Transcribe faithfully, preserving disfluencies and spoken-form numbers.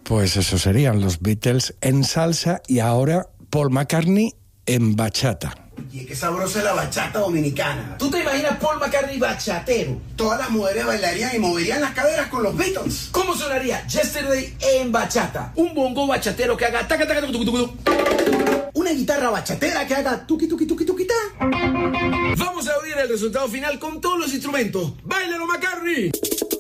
Pues eso serían los Beatles en salsa y ahora Paul McCartney en bachata. Oye, qué sabrosa es la bachata dominicana. ¿Tú te imaginas Paul McCartney bachatero? Todas las mujeres bailarían y moverían las caderas con los Beatles. ¿Cómo sonaría Yesterday en bachata? Un bongo bachatero que haga taca taca tucu, tucu, tucu. Una guitarra bachatera que haga tuqui tuqui tuqui tuqui ta. Vamos a oír el resultado final con todos los instrumentos. ¡Báilalo, McCartney!